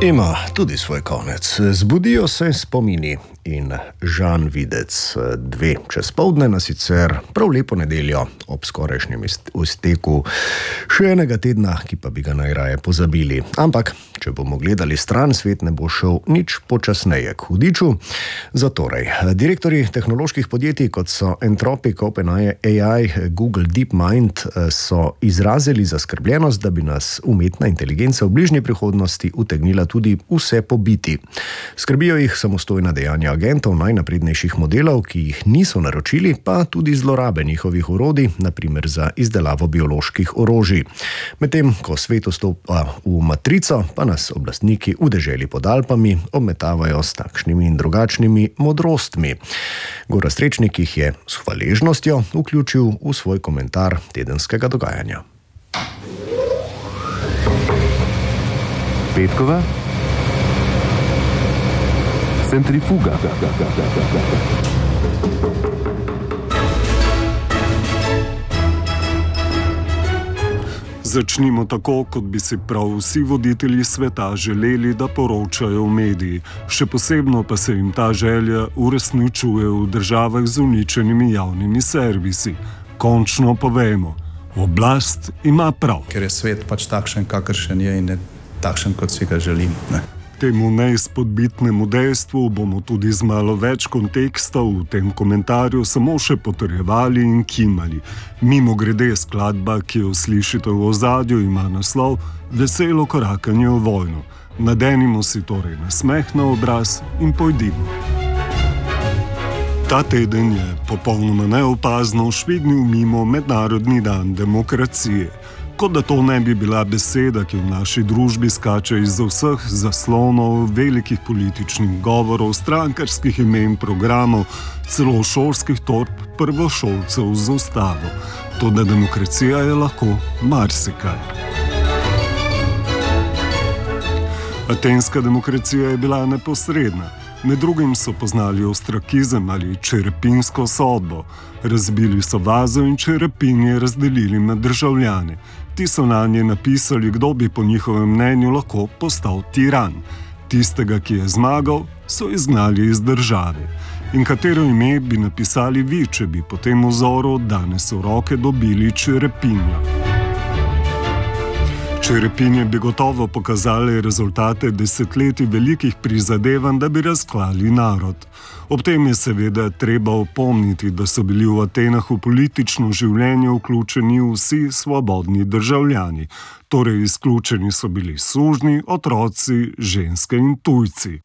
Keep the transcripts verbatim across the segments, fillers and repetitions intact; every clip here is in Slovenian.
Ima tudi svoj konec. Zbudijo se spomini in Žan Videc dve čez poldne na sicer prav lepo nedeljo ob skorajšnjem izteku še enega tedna, ki pa bi ga najraje pozabili. Ampak, če bomo gledali stran, svet ne bo šel nič počasneje k hudiču. Zatorej, direktorji tehnoloških podjetij, kot so Anthropic, OpenAI, Google, DeepMind, so izrazili zaskrbljenost, da bi nas umetna inteligenca v bližnji prihodnosti utegnila tudi vse pobiti. Skrbijo jih samostojna dejanja agentov najnaprednejših modelov, ki jih niso naročili, pa tudi zlorabe njihovih orodij, na primer za izdelavo bioloških orožij. Medtem, ko svet vstopa v matrico, pa nas oblastniki v deželi pod Alpami obmetavajo s takšnimi in drugačnimi modrostmi. Gorazd Strečnik jih je s hvaležnostjo vključil v svoj komentar tedenskega dogajanja. Petkova centrifuga. Začnimo tako, kot bi si prav vsi voditelji sveta želeli, da poročajo v mediji. Še posebno pa se jim ta želja uresničuje v državah z uničenimi javnimi servisi. Končno povejmo, oblast ima prav. Ker je svet pač takšen, kakršen je in ne takšen, kot si ga želim. Ne. Temu neizpodbitnemu dejstvu bomo tudi z malo več konteksta v tem komentarju samo še potrjevali in kimali. Mimogrede, skladba, ki jo slišite v ozadju, ima naslov Veselo korakanje v vojno. Nadenimo si torej nasmeh na obraz in pojdimo. Ta teden je popolnoma neopazno švignil mimo Mednarodni dan demokracije. Kot da to ne bi bila beseda, ki v naši družbi skače iz vseh zaslonov, velikih političnih govorov, strankarskih imen, programov, celo šolskih torb prvošolcev z ustavo. Toda demokracija je lahko marsikaj. Atenska demokracija je bila neposredna. Med drugim so poznali ostrakizem ali čerepinsko sodbo. Razbili so vazo in čerepin je razdelili med državljane. Ti so na nje napisali, kdo bi po njihovem mnenju lahko postal tiran. Tistega, ki je zmagal, so izgnali iz države. In katero ime bi napisali vi, če bi po tem vzoru danes v roke dobili čerepinjo? Čerepinje bi gotovo pokazali rezultate desetletij velikih prizadevanj, da bi razklali narod. Ob tem je seveda treba opomniti, da so bili v Atenah v politično življenje vključeni vsi svobodni državljani. Torej izključeni so bili sužnji, otroci, ženske in tujci.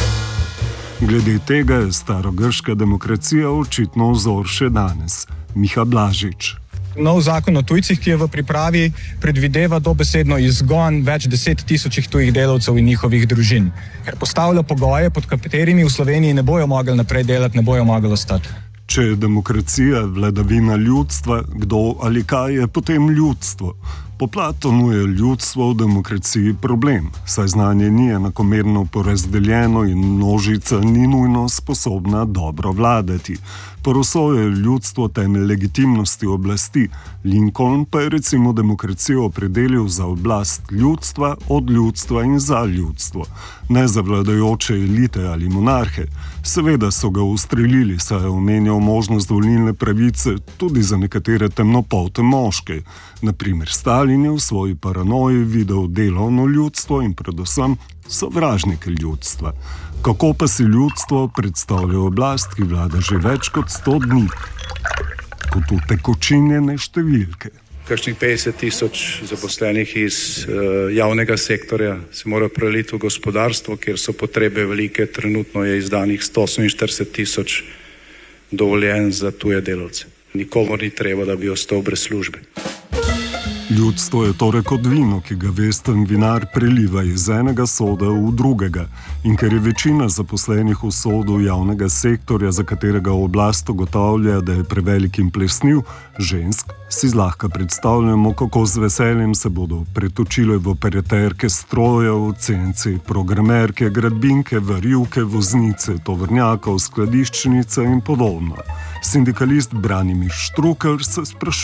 Glede tega je starogrška demokracija očitno vzor še danes. Miha Blažič. Nov zakon o tujcih, ki je v pripravi, predvideva dobesedno izgon več deset tisočih tujih delavcev in njihovih družin, ker postavlja pogoje, pod katerimi v Sloveniji ne bojo mogli naprej delati, ne bojo mogli ostati. Če je demokracija vladavina ljudstva, kdo ali kaj je potem ljudstvo? Po Platonu je ljudstvo v demokraciji problem, saj znanje ni enakomerno porazdeljeno in množica ni nujno sposobna dobro vladati. Rousseau je ljudstvo temelj legitimnosti oblasti, Lincoln pa je recimo demokracijo opredelil za oblast ljudstva, od ljudstva in za ljudstvo, ne za vladajoče elite ali monarhe. Seveda so ga ustrelili, saj je omenjal možnost volilne pravice tudi za nekatere temnopolte moške. Na primer, Stalin je v svoji paranoji videl delovno ljudstvo in predvsem sovražnike ljudstva. Kako pa si ljudstvo predstavlja oblast, ki vlada že več kot sto dni? Kot utekočinjene številke. Kakšnih petdeset tisoč zaposlenih iz uh, javnega sektorja se mora preliti v gospodarstvo, kjer so potrebe velike. Trenutno je izdanih sto oseminštirideset tisoč dovoljenj za tuje delavce. Nikomor ni treba, da bi ostal brez službe. Ljudstvo je torej kot vino, ki ga vesten vinar preliva iz enega soda v drugega. In ker je večina zaposlenih v sodu javnega sektorja, za katerega oblast ugotavlja, da je prevelik in plesniv, žensk, si zlahka predstavljamo, kako z veseljem se bodo pretočile v operaterke strojev, cence, programerke, gradbinke, varilke, voznice, tovornjakov, skladiščnice in podobno. Sindikalist Branimir Štrukelj se sprašuje.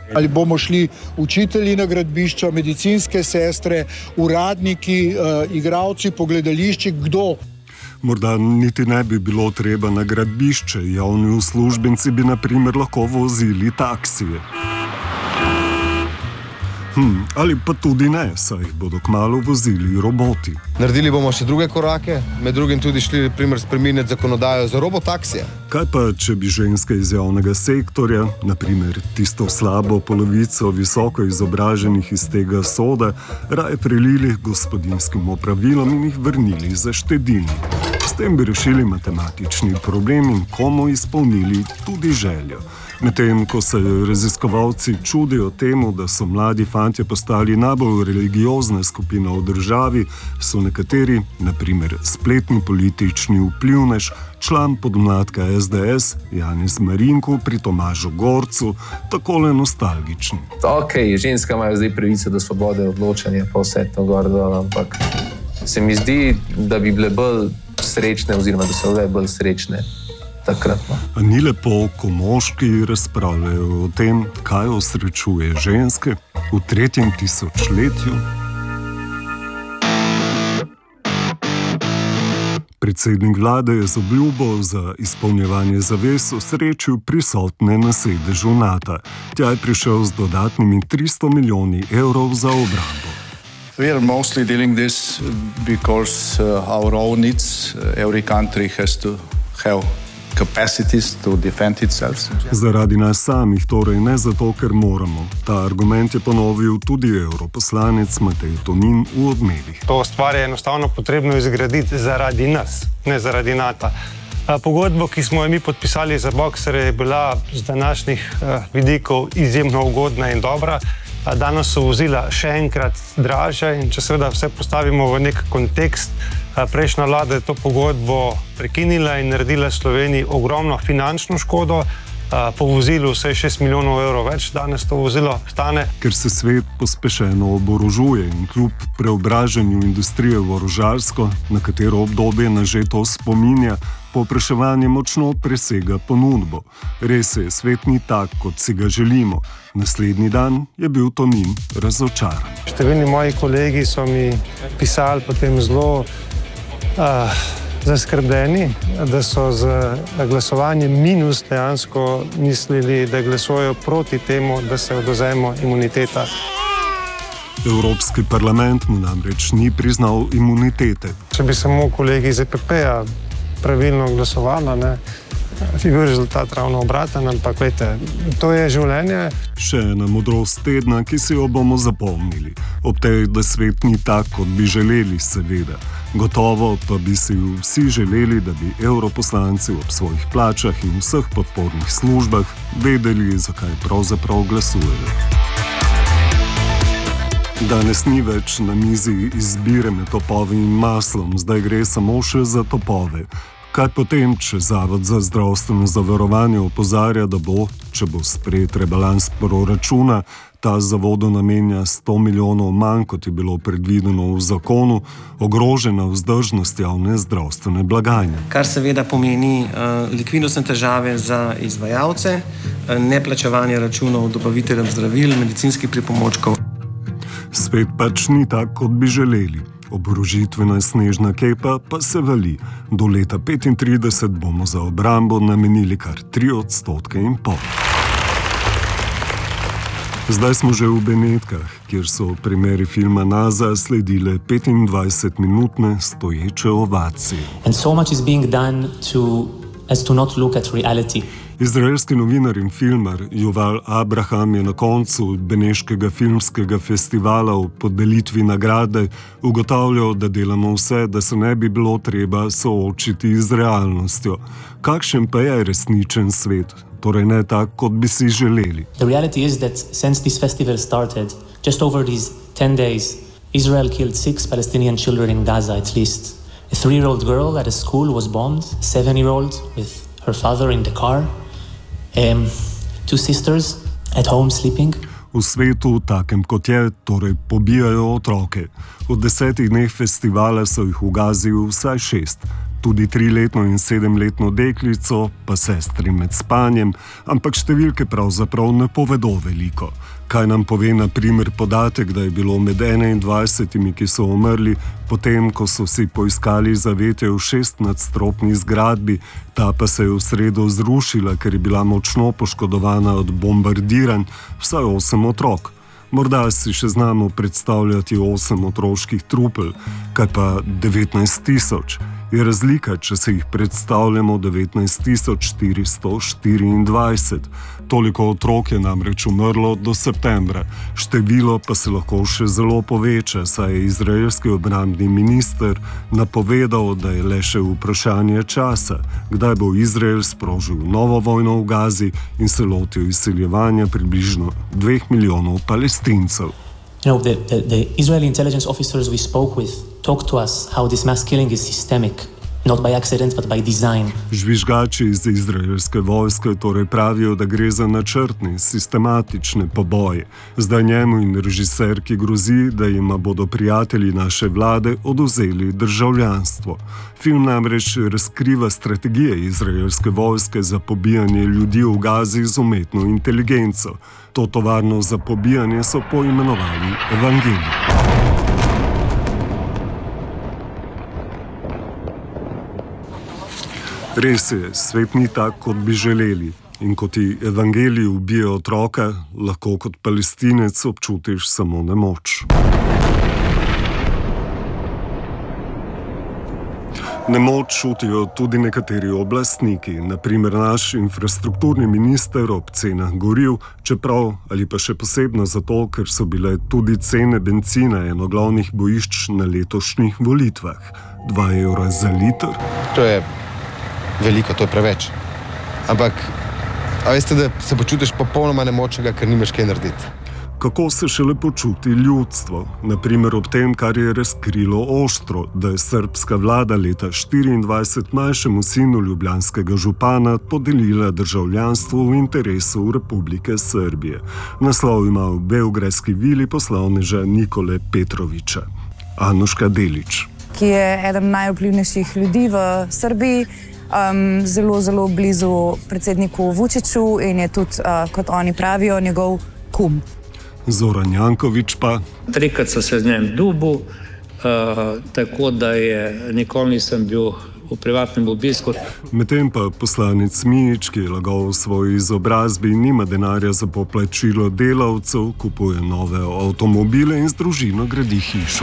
Ali bomo šli učitelji na gradbišča, medicinske sestre, uradniki, uh, igralci po gledališčih, kdo? Morda niti ne bi bilo treba na gradbišče, javni uslužbenci bi na primer lahko vozili taksije. Hm, ali pa tudi ne, saj jih bodo kmalu vozili roboti. Naredili bomo še druge korake, med drugim tudi šli primer spreminjati zakonodajo za robotaksije. Kaj pa, če bi ženske iz javnega sektorja, na primer tisto slabo polovico visoko izobraženih iz tega soda, raje prelili gospodinskim opravilom in jih vrnili za štedilni. S tem bi rešili matematični problem in komu izpolnili tudi željo. Medtem ko se raziskovalci čudijo temu, da so mladi fantje postali najbolj religiozna skupina v državi, so nekateri, na primer spletni politični vplivnež, član podmladka S D S, Janez Marinku pri Tomažu Gorcu, takole nostalgični. Ok, ženska imajo zdaj pravico do svobode odločanja, pa vse to gor dol, ampak se mi zdi, da bi bile bolj srečne oziroma da so bile bolj srečne. Takratno. A ni lepo, ko moški razpravljajo o tem, kaj osrečuje ženske v tretjem tisočletju? Predsednik vlade je z obljubo za izpolnjevanje zavez osrečil prisotne na sedežu Nata. Tja je prišel z dodatnimi tristo milijoni evrov za obrambo. We are mostly dealing this because uh, our own needs, uh, every country has to have capacities to defend itself. Zaradi nas samih, torej ne zato, ker moramo. Ta argument je ponovil tudi europoslanec Matej Tonin v Odmevih. To stvar je enostavno potrebno izgraditi zaradi nas, ne zaradi Nata. Pogodbo, ki smo jo mi podpisali za Boxerje, je bila z današnjih vidikov izjemno ugodna in dobra. Danes so vozila še enkrat dražja in če seveda vse postavimo v nek kontekst, prejšnja vlada je to pogodbo prekinila in naredila Sloveniji ogromno finančno škodo. Po vozilu vsaj šest milijonov evrov več danes to vozilo stane. Ker se svet pospešeno oborožuje in kljub preobražanju industrije v orožarsko, na katero obdobje nas že to spominja, povpraševanje močno presega ponudbo. Res je, svet ni tak, kot si ga želimo. Naslednji dan je bil Tonin razočaran. Številni moji kolegi so mi pisali potem zelo uh, zaskrbljeni, da so z glasovanjem minus dejansko mislili, da glasujejo proti temu, da se odvzema imuniteta. Evropski parlament mu namreč ni priznal imunitete. Če bi samo kolegi iz E P P-ja pravilno glasovala, ne, bi bil rezultat ravno obraten, ampak vete, to je življenje. Še ena modrost tedna, ki si jo bomo zapomnili. Ob tej, da svet ni tak, kot bi želeli, seveda. Gotovo pa bi si vsi želeli, da bi europoslanci ob svojih plačah in vseh podpornih službah vedeli, zakaj pravzaprav glasujejo. Danes ni več na mizi izbire med topovi in maslom, zdaj gre samo še za topove. Kaj potem, če Zavod za zdravstveno zavarovanje opozarja, da bo, če bo sprejet rebalans proračuna, ta zavodu namenja sto milijonov manj, kot je bilo predvideno v zakonu, ogrožena vzdržnost javne zdravstvene blagajne. Kar seveda pomeni uh, likvidnostne težave za izvajalce, uh, neplačevanje računov dobaviteljem zdravil, medicinskih pripomočkov. Svet pač ni tak, kot bi želeli. Oborožitvena snežna kepa pa se vali. Do leta petintrideset bomo za obrambo namenili kar tri odstotke in pol. Zdaj smo že v Benetkah, kjer so primeri filma NASA sledile petindvajsetminutne stoječe ovacije. And so much is being done to, as to not look at reality. Izraelski novinar in filmar Yuval Abraham je na koncu beneškega filmskega festivala v podelitvi nagrade ugotavljal, da delamo vse, da se ne bi bilo treba soočiti z realnostjo. Kakšen pa je resničen svet? Torej ne tak, kot bi si želeli. The reality is that since this festival started, just over these ten days, Israel killed six Palestinian children in Gaza at least. A three-year-old girl at a school was bombed, a seven-year-old with her father in the car. Um, two sisters at home sleeping. V svetu, takem kot je, torej pobijajo otroke. V desetih dneh festivala so jih v Gazi vsaj šest. tudi triletno in sedemletno deklico, pa sestri med spanjem, ampak številke pravzaprav ne povedo veliko. Kaj nam pove na primer podatek, da je bilo med enaindvajsetimi, ki so umrli, potem, ko so si poiskali zavetje v šestnadstropni zgradbi, ta pa se je v sredo zrušila, ker je bila močno poškodovana od bombardiranj, vsaj osem otrok. Morda si še znamo predstavljati osem otroških trupel, kaj pa devetnajst tisoč. Je razlika, če se jih predstavljamo devetnajst tisoč štiristo štiriindvajset. Toliko otrok je namreč umrlo do septembra. Število pa se lahko še zelo poveča, saj je izraelski obrambni minister napovedal, da je le še vprašanje časa, kdaj bo Izrael sprožil novo vojno v Gazi in se lotil izseljevanja približno dveh milijonov Palestincev. You know, the, the, the Israeli intelligence officers we spoke with talked to us how this mass killing is systemic, not by accident, but by design. Žvižgači iz izraelske vojske torej pravijo, da gre za načrtne, sistematične poboje. Zdaj njemu in režiserki grozi, da jima bodo prijatelji naše vlade odvzeli državljanstvo. Film namreč razkriva strategije izraelske vojske za pobijanje ljudi v Gazi z umetno inteligenco. To tovarno za pobijanje so poimenovali Evangelij. Res je, svet ni tak, kot bi želeli. In ko ti Evangelij ubije otroka, lahko kot Palestinec občutiš samo nemoč. Nemoč čutijo tudi nekateri oblastniki, na primer naš infrastrukturni minister ob cenah goriv, čeprav ali pa še posebno zato, ker so bile tudi cene bencina eno glavnih bojišč na letošnjih volitvah. Dva evra za liter. To je veliko, to je preveč. Ampak, a veste, da se počutiš popolnoma nemočnega, ker nimaš kaj narediti. Kako se šele počuti ljudstvo, na primer ob tem, kar je razkrilo Oštro, da je srbska vlada leta štiriindvajset mlajšemu sinu ljubljanskega župana podelila državljanstvo v interesu Republike Srbije. Naslov ima v beograjski vili poslovneža Nikole Petroviča. Anuška Delić. Ki je eden najvplivnejših ljudi v Srbiji, um, zelo, zelo blizu predsedniku Vučiću in je tudi, uh, kot oni pravijo, njegov kum. Zoran Janković pa. Trikrat so se z njem dubu, uh, tako da je nikoli nisem bil v privatnem obisku. Medtem pa poslanec Mijić, ki je lagal v svoji izobrazbi in nima denarja za poplačilo delavcev, kupuje nove avtomobile in z družino gradi hišo.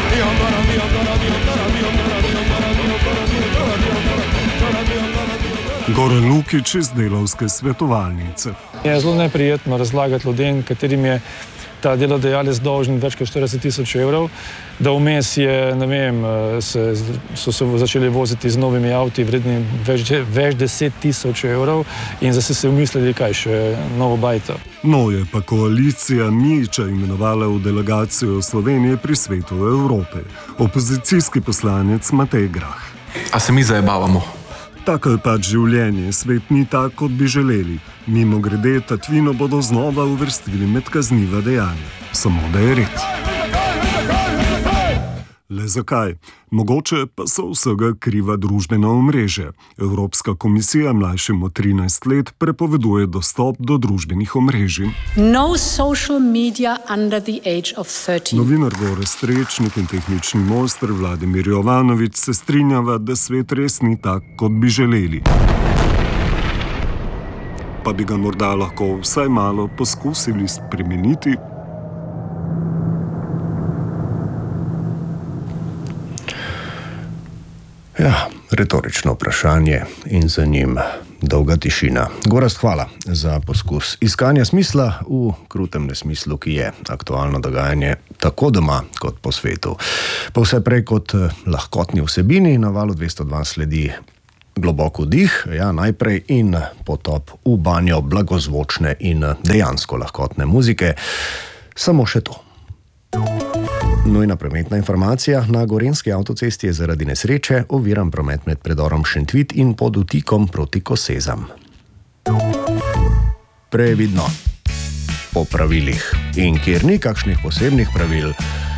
Goran Lukić iz Delavske svetovalnice. Je zelo neprijetno razlagati ljudem, katerim je ta delodajalec dolžen več kot štirideset tisoč evrov, da vmes je, ne vem, se, so se začeli voziti z novimi avti vredni več, več deset tisoč evrov in zdaj so se umislili, kaj še novo bajto. No je pa koalicija Mijića imenovala v delegacijo Slovenije pri Svetu Evrope. Opozicijski poslanec Matej Grah. A se mi zajebavamo? Tako je pač življenje, svet ni tak, kot bi želeli. Mimo grede, tatvino bodo znova uvrstili med kazniva dejanja. Samo da je red. Le zakaj? Mogoče pa so vsega kriva družbena omrežja. Evropska komisija mlajšim od trinajst let prepoveduje dostop do družbenih omrežij. No social media under the age of thirteen. Novinar Gore Strečnik in tehnični mojster Vladimir Jovanović se strinjava, da svet res ni tak, kot bi želeli. Pa bi ga morda lahko vsaj malo poskusili spremeniti. Ja, retorično vprašanje in za njim dolga tišina. Gorazd, hvala za poskus iskanja smisla v krutem nesmislu, ki je aktualno dogajanje tako doma kot po svetu. Pa vse prej kot lahkotni vsebini, na Valu dvesto dva sledi globok vdih, ja, najprej in potop v banjo blagozvočne in dejansko lahkotne muzike. Samo še to. Nujna prometna informacija. Na Gorenjski avtocesti je zaradi nesreče oviran promet med predorom Šentvit in pod Vtikom proti Kosezam. Previdno. Po pravilih. In kjer ni kakšnih posebnih pravil,